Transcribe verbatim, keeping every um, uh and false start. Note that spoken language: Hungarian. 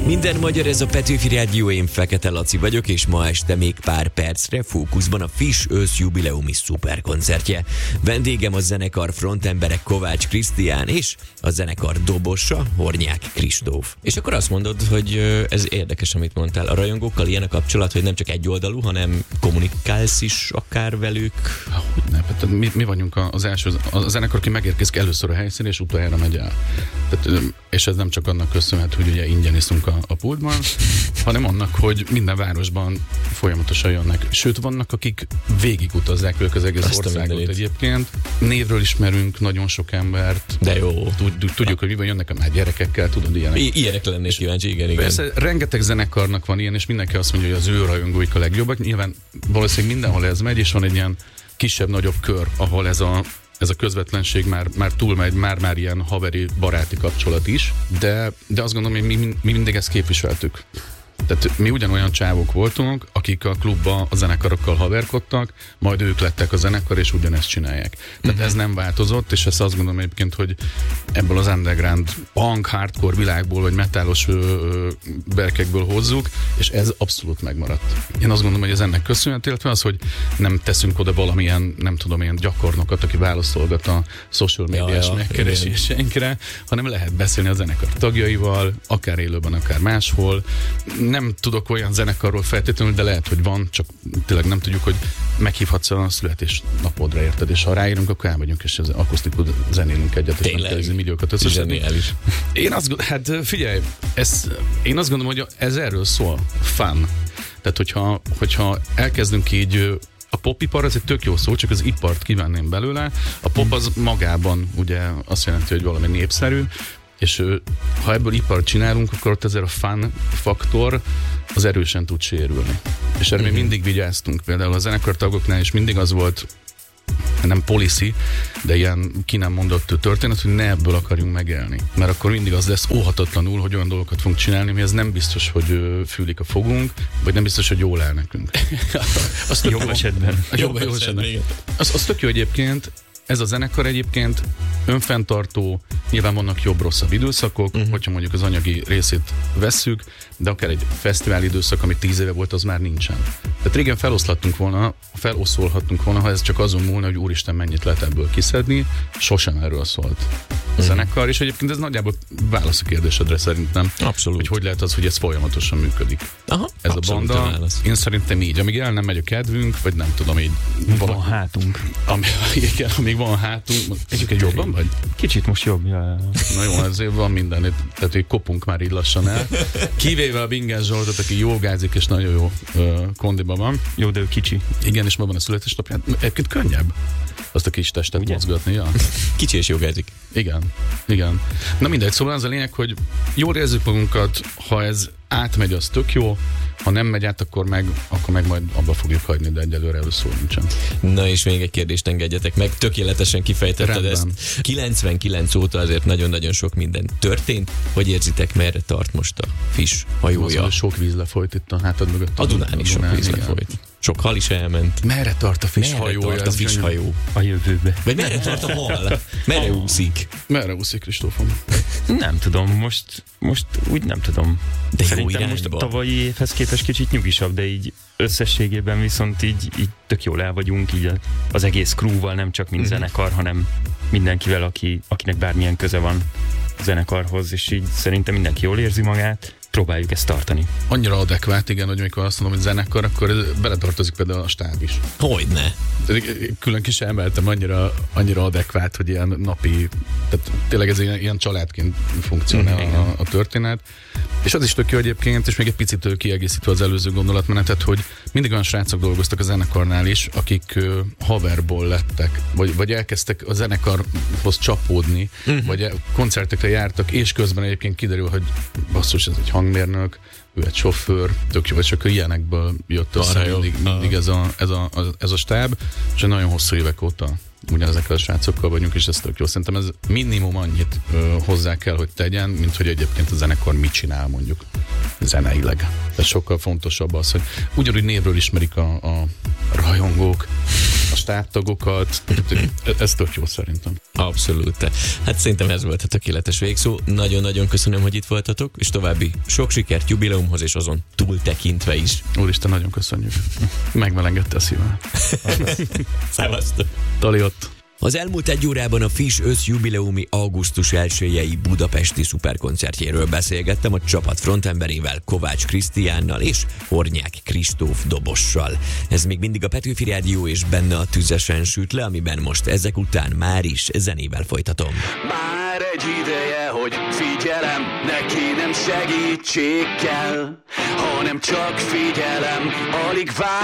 Minden magyar, ez a Petőfi Rádió, én Fekete Laci vagyok, és ma este még pár percre fókuszban a Fish őszjubileumi szuperkoncertje. Vendégem a zenekar frontembere Kovács Krisztián és a zenekar dobosa Hornyák Kristóf. És akkor azt mondod, hogy ez érdekes, amit mondtál. A rajongókkal ilyen a kapcsolat, hogy nem csak egyoldalú, hanem kommunikálsz is akár velük? Hogyne, hát mi, mi vagyunk az első, a zenekar, aki megérkezik először a helyszínre, és utoljára megy el. Tehát, és ez nem csak annak köszönhető, hogy ugye ingyen iszunk a, a pultban, hanem annak, hogy minden városban folyamatosan jönnek. Sőt, vannak, akik végigutazzák ők az egész Azt országot egyébként. Névről ismerünk nagyon sok embert. De jó. Tudjuk, hogy miben jönnek a már gyerekekkel, tudod, ilyenek. I- ilyenek lennék kíváncsi, igen, igen. Persze, rengeteg zenekarnak van ilyen, és mindenki azt mondja, hogy az ő rajongóik a legjobbak. Nyilván valószínűleg mindenhol ez megy, és van egy ilyen kisebb-nagyobb kör, ahol ez a ez a közvetlenség már, már túlmegy, már-már ilyen haveri, baráti kapcsolat is, de, de azt gondolom, hogy mi, mi mindig ezt képviseltük. Tehát mi ugyanolyan csávok voltunk, akik a klubban a zenekarokkal haverkodtak, majd ők lettek a zenekar, és ugyanezt csinálják. Tehát uh-huh. ez nem változott, és ezt azt gondolom egyébként, hogy ebből az underground punk, hardcore világból, vagy metálos berkekből hozzuk, és ez abszolút megmaradt. Én azt gondolom, hogy ez ennek köszönhető, illetve az, hogy nem teszünk oda valamilyen, nem tudom, ilyen gyakornokat, aki válaszolgat a social médiás ja, ja, megkereséseinkre, hanem lehet beszélni a zenekar tagjaival, akár élőben, akár máshol. Nem tudok olyan zenekarról feltétlenül, de lehet, hogy van, csak tényleg nem tudjuk, hogy meghívhatsz a születésnapodra, érted, és ha ráírunk, akkor elmegyünk, és az akusztikus zenélünk egyet, és nem kell milliókat összeszedni. Én azt gondolom, hát figyelj, ez, én azt gondolom, hogy ez erről szól, fun. Tehát, hogyha, hogyha elkezdünk így, a popipar az egy tök jó szó, csak az ipart kívánném belőle. A pop az magában ugye azt jelenti, hogy valami népszerű, és ha ebből ipart csinálunk, akkor ott ezért a fun faktor az erősen tud sérülni. És erre mm-hmm. mi mindig vigyáztunk. Például a zenekartagoknál is mindig az volt, nem policy, de ilyen ki nem mondott történet, hogy ne ebből akarjunk megélni. Mert akkor mindig az lesz óhatatlanul, hogy olyan dolgokat fogunk csinálni, ami ez nem biztos, hogy fűlik a fogunk, vagy nem biztos, hogy jól áll nekünk. Azt jobb esetben. Jobb esetben. Az, az tök jó egyébként. Ez a zenekar egyébként önfenntartó, nyilván vannak jobb-rosszabb időszakok, uh-huh. hogyha mondjuk az anyagi részét vesszük, de akár egy fesztivál időszak, ami tíz éve volt, az már nincsen. Tehát régen feloszlattunk volna, feloszolhattunk volna, ha ez csak azon múlna, hogy úristen, mennyit lehet ebből kiszedni, sosem erről szólt a uh-huh. zenekar, és egyébként ez nagyjából válasz a kérdésedre szerintem. Abszolút. Hogy hogy lehet az, hogy ez folyamatosan működik. Aha, ez a banda, válasz. Én szerintem így, amíg el nem megy a kedvünk, vagy nem tudom, így van hátunk. Ami, igen, amíg van hátunk, egyébként jobban vagy? Kicsit most jobb. Ja. Na jó, ezért van minden, tehát hogy kopunk már így lassan el. Kivéve a Bingás Zsoltot, aki jogázik, és nagyon jó uh, kondiban van. Jó, de ő kicsi. Igen, és ma van a születésnapján. Egyébként könnyebb azt a kis testet ugye? Mozgatni. Ja. Kicsi és jogázik. Igen, igen. Na mindegy, szóval az a lényeg, hogy jól érzük magunkat, ha ez átmegy, az tök jó, ha nem megy át, akkor meg, akkor meg majd abba fogjuk hagyni, de egyelőre erről szó nincsen. Na és még egy kérdést engedjetek meg, tökéletesen kifejtetted Rendben. Ezt. kilencvenkilenc óta azért nagyon-nagyon sok minden történt. Hogy érzitek, merre tart most a Fish hajója? Az, sok víz lefolyt itt a hátad mögött. A Dunán is sok víz lefolyt. Sok hal is elment. Merre tart a Fish merre hajó? Merre tart a Fish hajó? A jövőbe. Vagy merre tart a hal? Merre úszik? Merre úszik, Kristófom? Nem tudom, most, most úgy nem tudom. De szerintem most a tavalyi évhez képest kicsit nyugisabb, de így összességében viszont így, így tök jól el vagyunk, így az egész crewval, nem csak mint mm-hmm. zenekar, hanem mindenkivel, aki, akinek bármilyen köze van a zenekarhoz, és így szerintem mindenki jól érzi magát. Próbáljuk ezt tartani. Annyira adekvát, igen, hogy amikor azt mondom, hogy zenekar, akkor beletartozik például a stáb is. Hogyne. Külön ki sem emeltem, annyira, annyira adekvát, hogy ilyen napi, tehát tényleg ez ilyen, ilyen családként funkcionál mm, a, a történet. És az is tök jó egyébként, és még egy picit kiegészítve az előző gondolatmenetet, hogy mindig olyan srácok dolgoztak a zenekarnál is, akik uh, haverból lettek, vagy, vagy elkezdtek a zenekarhoz csapódni, mm-hmm. vagy koncertekre jártak, és közben egyébként kiderül, hogy basszus, ez egy hangmérnök, ő egy sofőr, tök jó, és akkor ilyenekből jött össze mindig, mindig ez, a, ez, a, ez a stáb, és nagyon hosszú évek óta ugyanezekkel a srácokkal vagyunk, és ez tök jó. Szerintem ez minimum annyit ö, hozzá kell, hogy tegyen, mint hogy egyébként a zenekar mit csinál mondjuk zeneileg. Tehát sokkal fontosabb az, hogy ugyanúgy névről ismerik a, a rajongók, a stábtagokat. Ez tök jó szerintem. Abszolút. Hát szerintem ez volt a tökéletes végszó. Nagyon-nagyon köszönöm, hogy itt voltatok, és további sok sikert jubileumhoz, és azon túl tekintve is. Úristen, nagyon köszönjük. Megmelengedte a szívem. Szevasztok! Tali ott. Az elmúlt egy órában a Fish összjubileumi augusztus elsőjei budapesti szuperkoncertjéről beszélgettem a csapat frontemberével, Kovács Krisztiánnal és Hornyák Kristóf dobossal. Ez még mindig a Petőfi Rádió, és benne a Tüzesen süt le, amiben most ezek után már is zenével folytatom. Már egy ideje, hogy figyelem, neki nem segítség kell, hanem csak figyelem, alig vár.